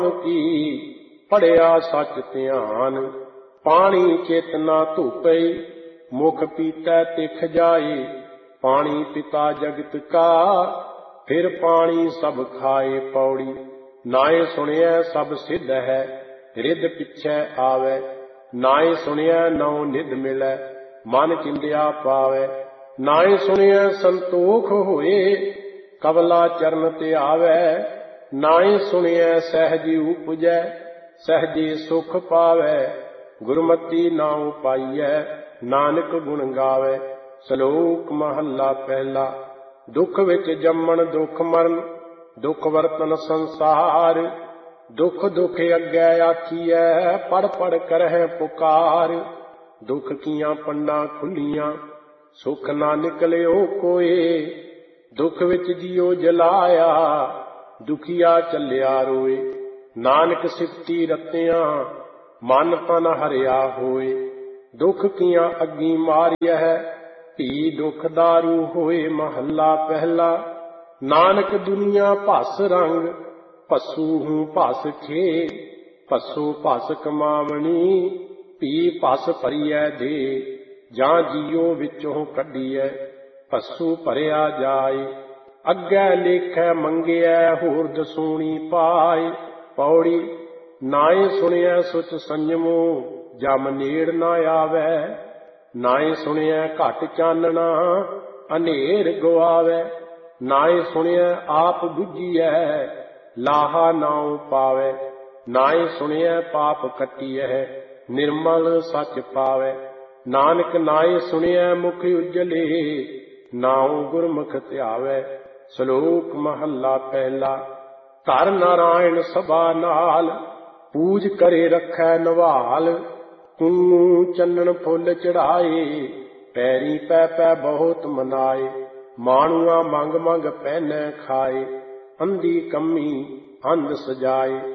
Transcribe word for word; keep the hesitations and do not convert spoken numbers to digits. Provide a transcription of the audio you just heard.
ਕੀ ਪੜਿਆ ਸੱਚ ਧਿਆਨ। ਪਾਣੀ ਚਿਤ ਨਾ ਧੂਪਈ ਮੁਖ ਪੀਤੈ ਤਿਖ ਜਾਏ। ਪਾਣੀ ਪਿਤਾ ਜਗਤ ਕਾ ਫਿਰ ਪਾਣੀ ਸਭ ਖਾਏ। ਪੌੜੀ ਨਾਏ ਸੁਣਿਐ ਸਭ ਸਿੱਧ ਹੈ ਰਿੱਧ ਪਿੱਛੇ ਆਵੈ। ਨਾਏ ਸੁਣਿਐ ਨੌ ਨਿਧ ਮਿਲੈ ਮਨ ਚਿੰਦਿਆ ਪਾਵੈ। ਨਾਏ ਸੁਣਿਐ ਸੰਤੋਖ ਹੋਏ ਕਬਲਾ ਚਰਨ ਤੇ ਆਵੈ। ਨਾਏ ਸੁਣਿਐ ਸਹਿਜ ਉਪਜੈ ਸਹਿਜੇ ਸੁਖ ਪਾਵੈ। ਗੁਰਮਤੀ ਨਾਉ ਪਾਈਐ ਨਾਨਕ ਗੁਣ ਗਾਵੈ। ਸ਼ਲੋਕ ਮਹੱਲਾ ਪਹਿਲਾ। ਦੁੱਖ ਵਿੱਚ ਜੰਮਣ ਦੁੱਖ ਮਰਨ ਦੁੱਖ ਵਰਤਨ ਸੰਸਾਰ। ਦੁੱਖ ਦੁੱਖ ਅੱਗੇ ਆਖੀਐ ਪੜ ਪੜ ਕਰਹਿ ਪੁਕਾਰ। ਦੁੱਖ ਕੀਆਂ ਪੰਡਾਂ ਖੁੱਲੀਆਂ ਸੁਖ ਨਾ ਨਿਕਲਿਓ ਕੋਏ। ਦੁੱਖ ਵਿੱਚ ਜੀਉ ਜਲਾਇਆ ਦੁਖੀਆ ਚੱਲਿਆ ਰੋਏ। ਨਾਨਕ ਸਿਫਤੀ ਰਤਿਆਂ ਮਨ ਤਨ ਹਰਿਆ ਹੋਏ। ਦੁੱਖ ਕੀਆਂ ਅੱਗੀ ਮਾਰਿਐ ਭੀ ਦੁੱਖ ਦਾਰੂ ਹੋਏ। ਮਹੱਲਾ ਪਹਿਲਾ। ਨਾਨਕ ਦੁਨੀਆ ਭਸ ਰੰਗ ਭਸੂ ਹੂੰ ਭਸ ਖੇ। ਭਸੋ ਭਸ ਕਮਾਵਣੀ ਭੀ ਭਸ ਭਰੀਐ ਦੇ। ਜਾਂ ਜੀਉ ਵਿੱਚੋਂ ਕੱਢੀਐ ਭਸੂ ਭਰਿਆ ਜਾਏ। ਅੱਗੇ ਲੇਖੈ ਮੰਗਿਐ ਹੋਰ ਦਸੂਣੀ ਪਾਏ। ਪੌੜੀ ਨਾਏ ਸੁਣਿਐ ਸੁਚ ਸੰਜਮੋ ਜਮ ਨੇੜ ਨਾ ਆਵੈ। ਨਾਏ ਸੁਣਿਐ ਘਟ ਚਾਨਣਾ ਹਨੇਰ ਗਵਾਵੈ। ਨਾਏ ਸੁਣਿਐ ਆਪ ਬੁੱਝੀਐ ਲਾਹਾ ਨਾਉ ਪਾਵੈ। ਨਾਏ ਸੁਣਿਐ ਪਾਪ ਕੱਟੀਐ ਨਿਰਮਲ ਸੱਚ ਪਾਵੈ। ਨਾਨਕ ਨਾਏ ਸੁਣਿਐ ਮੁਖ ਉਜਲੇ ਨਾਉ ਗੁਰਮੁਖ ਧਿਆਵੈ। ਸ਼ਲੋਕ ਮਹੱਲਾ ਪਹਿਲਾ। ਧਰ ਨਾਰਾਇਣ ਸਭਾ ਨਾਲ ਪੂਜ ਕਰੇ ਰੱਖੈ ਨਵਾਲ। ਕੁੰਨੂ ਚੰਨਣ ਫੁੱਲ ਚੜਾਏ ਪੈਰੀ ਪੈ ਪੈ ਬਹੁਤ ਮਨਾਏ। ਮਾਣੂਆ ਮੰਗ ਮੰਗ ਪਹਿਨੈ ਖਾਏ ਅੰਧੀ ਕੰਮੀ ਅੰਧ ਸਜਾਏ।